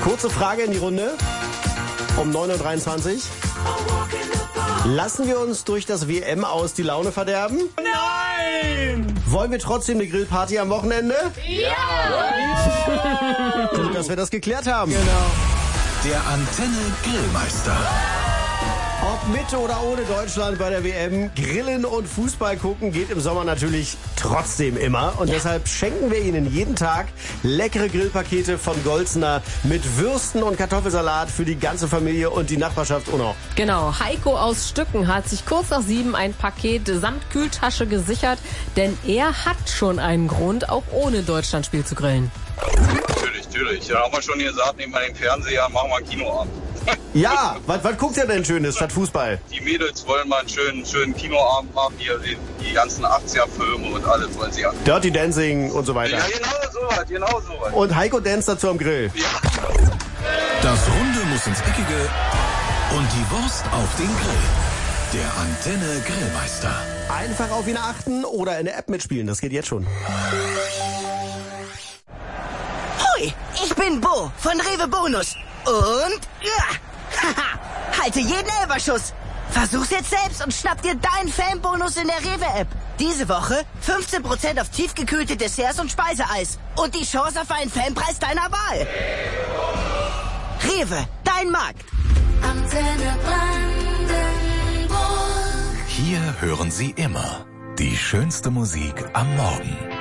Kurze Frage in die Runde. Um 9.23 Uhr. Lassen wir uns durch das WM aus die Laune verderben? Nein! Wollen wir trotzdem eine Grillparty am Wochenende? Ja! Gut, dass wir das geklärt haben. Genau. Der Antenne Grillmeister. Ob mit oder ohne Deutschland bei der WM, Grillen und Fußball gucken geht im Sommer natürlich trotzdem immer. Und deshalb schenken wir Ihnen jeden Tag leckere Grillpakete von Golzner mit Würsten und Kartoffelsalat für die ganze Familie und die Nachbarschaft auch noch. Genau, Heiko aus Stücken hat sich kurz nach 7 ein Paket samt Kühltasche gesichert, denn er hat schon einen Grund, auch ohne Deutschlandspiel zu grillen. Natürlich. Ja, haben wir schon gesagt, nehmen wir den Fernseher, machen wir ein Kinoabend. Ja, was guckt ihr denn Schönes statt Fußball? Die Mädels wollen mal einen schönen Kinoabend machen, hier die ganzen 80er-Filme und alles wollen sie an. Dirty Dancing und so weiter. Ja, genau so was. Und Heiko tanzt dazu am Grill. Ja. Das Runde muss ins Eckige und die Wurst auf den Grill. Der Antenne Grillmeister. Einfach auf ihn achten oder in der App mitspielen, das geht jetzt schon. Hoi, ich bin Bo von Rewe Bonus. Und halte jeden Elberschuss. Versuch's jetzt selbst und schnapp dir deinen Fanbonus in der Rewe-App. Diese Woche 15% auf tiefgekühlte Desserts und Speiseeis. Und die Chance auf einen Fanpreis deiner Wahl. Rewe, dein Markt. Antenne Brandenburg. Hier hören Sie immer die schönste Musik am Morgen.